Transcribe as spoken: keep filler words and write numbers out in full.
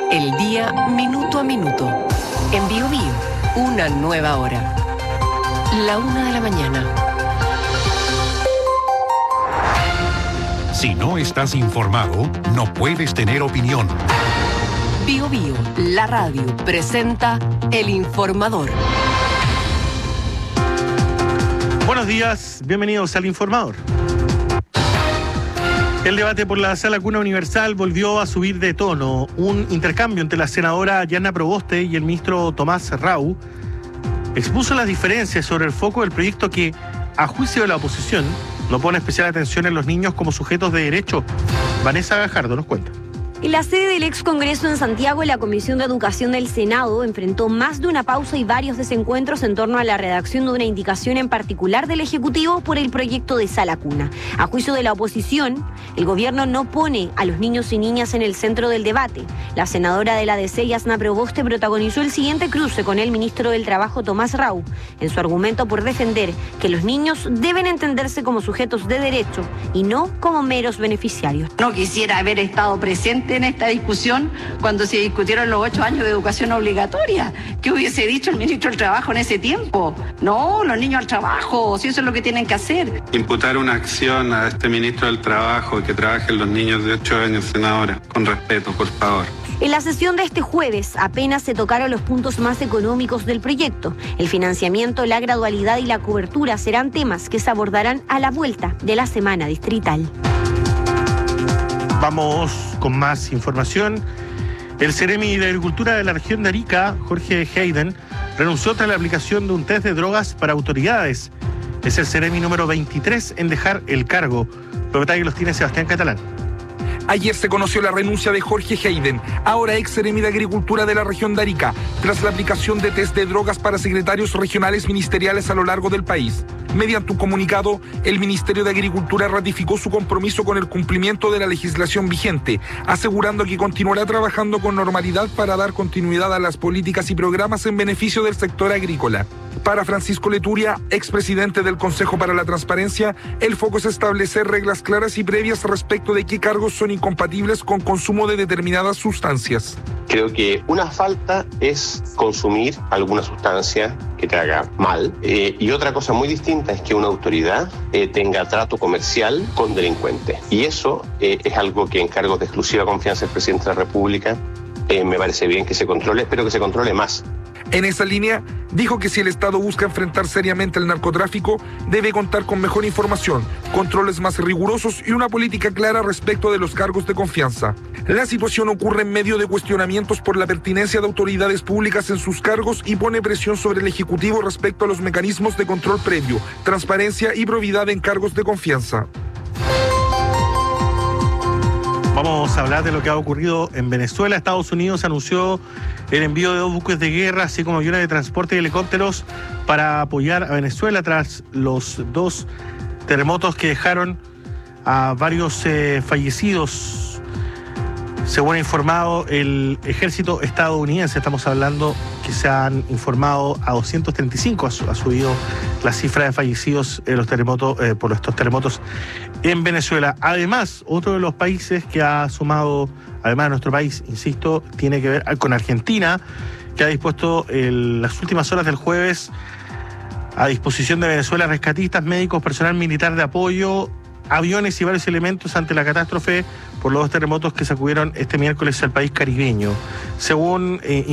El día minuto a minuto. En Bio Bio, una nueva hora. La una de la mañana. Si no estás informado, no puedes tener opinión. Bio Bio, la radio, presenta El Informador. Buenos días, bienvenidos al Informador. El debate por la Sala Cuna Universal volvió a subir de tono. Un intercambio entre la senadora Yana Proboste y el ministro Tomás Rau expuso las diferencias sobre el foco del proyecto que, a juicio de la oposición, no pone especial atención en los niños como sujetos de derecho. Vanessa Gajardo nos cuenta. En la sede del ex Congreso en Santiago, la Comisión de Educación del Senado enfrentó más de una pausa y varios desencuentros en torno a la redacción de una indicación en particular del Ejecutivo por el proyecto de Sala Cuna. A juicio de la oposición, el gobierno no pone a los niños y niñas en el centro del debate. La senadora de la D C, Yana Proboste, protagonizó el siguiente cruce con el ministro del Trabajo, Tomás Rau, en su argumento por defender que los niños deben entenderse como sujetos de derecho y no como meros beneficiarios. No quisiera haber estado presente en esta discusión cuando se discutieron los ocho años de educación obligatoria. ¿Qué hubiese dicho el ministro del Trabajo en ese tiempo? No, los niños al trabajo, si eso es lo que tienen que hacer. Imputar una acción a este ministro del Trabajo que trabajen los niños de ocho años, senadora, con respeto, por favor. En la sesión de este jueves apenas se tocaron los puntos más económicos del proyecto. El financiamiento, la gradualidad y la cobertura serán temas que se abordarán a la vuelta de la semana distrital. Vamos con más información. El Ceremi de Agricultura de la región de Arica, Jorge Hayden, renunció tras la aplicación de un test de drogas para autoridades. Es el Ceremi número veintitrés en dejar el cargo. Los detalles los tiene Sebastián Catalán. Ayer se conoció la renuncia de Jorge Hayden, ahora ex Ceremi de Agricultura de la región de Arica, tras la aplicación de test de drogas para secretarios regionales ministeriales a lo largo del país. Mediante un comunicado, el Ministerio de Agricultura ratificó su compromiso con el cumplimiento de la legislación vigente, asegurando que continuará trabajando con normalidad para dar continuidad a las políticas y programas en beneficio del sector agrícola. Para Francisco Leturia, expresidente del Consejo para la Transparencia, el foco es establecer reglas claras y previas respecto de qué cargos son incompatibles con consumo de determinadas sustancias. Creo que una falta es consumir alguna sustancia que te haga mal eh, y otra cosa muy distinta es que una autoridad eh, tenga trato comercial con delincuentes. Y eso eh, es algo que en cargos de exclusiva confianza del presidente de la República eh, me parece bien que se controle, espero que se controle más. En esa línea, dijo que si el Estado busca enfrentar seriamente el narcotráfico, debe contar con mejor información, controles más rigurosos y una política clara respecto de los cargos de confianza. La situación ocurre en medio de cuestionamientos por la pertinencia de autoridades públicas en sus cargos y pone presión sobre el Ejecutivo respecto a los mecanismos de control previo, transparencia y probidad en cargos de confianza. Vamos a hablar de lo que ha ocurrido en Venezuela. Estados Unidos anunció el envío de dos buques de guerra, así como aviones de transporte y helicópteros para apoyar a Venezuela tras los dos terremotos que dejaron a varios eh, fallecidos. Según ha informado el ejército estadounidense, estamos hablando que se han informado a doscientos treinta y cinco, ha, ha subido la cifra de fallecidos en los terremotos, eh, por estos terremotos en Venezuela. Además, otro de los países que ha sumado, además de nuestro país, insisto, tiene que ver con Argentina, que ha dispuesto en las últimas horas del jueves a disposición de Venezuela rescatistas, médicos, personal militar de apoyo, aviones y varios elementos ante la catástrofe por los dos terremotos que sacudieron este miércoles al país caribeño. Según eh,